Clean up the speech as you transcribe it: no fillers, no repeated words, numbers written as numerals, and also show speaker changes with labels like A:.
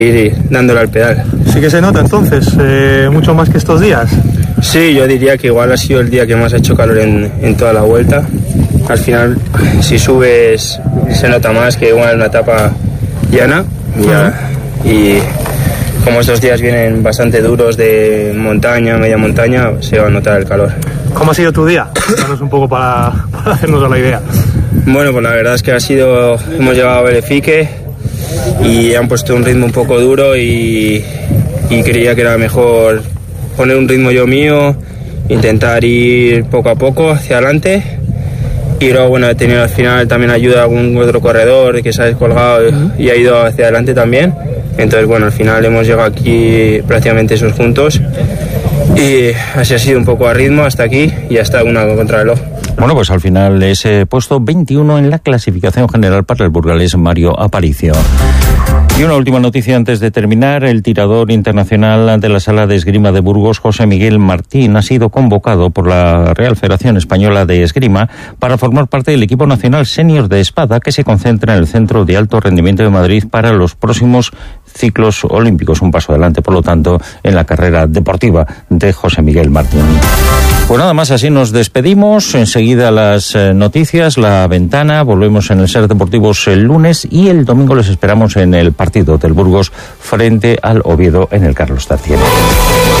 A: ir dándole al pedal.
B: Sí que se nota entonces, mucho más que estos días.
A: Sí, yo diría que igual ha sido el día que más ha hecho calor en toda la vuelta. Al final, si subes, se nota más que igual una etapa llana. Y como estos días vienen bastante duros de montaña, media montaña, se va a notar el calor.
B: ¿Cómo ha sido tu día? Danos un poco para hacernos la idea.
A: Bueno, pues la verdad es que hemos llegado a Belefique y han puesto un ritmo un poco duro y creía que era mejor poner un ritmo yo mío, intentar ir poco a poco hacia adelante. Y luego, bueno, he tenido al final también ayuda de algún otro corredor que se ha descolgado y ha ido hacia adelante también. Entonces, bueno, al final hemos llegado aquí prácticamente esos juntos. Y así ha sido un poco a ritmo hasta aquí y hasta una contrarreloj.
C: Bueno, pues al final ese puesto 21 en la clasificación general para el burgalés Mario Aparicio. Y una última noticia antes de terminar. El tirador internacional de la Sala de Esgrima de Burgos, José Miguel Martín, ha sido convocado por la Real Federación Española de Esgrima para formar parte del equipo nacional senior de espada que se concentra en el Centro de Alto Rendimiento de Madrid para los próximos ciclos olímpicos. Un paso adelante, por lo tanto, en la carrera deportiva de José Miguel Martín. Pues nada más, así nos despedimos. Enseguida las noticias, la ventana. Volvemos en el Ser Deportivos el lunes y el domingo les esperamos en el partido del Burgos frente al Oviedo en el Carlos Tartiere.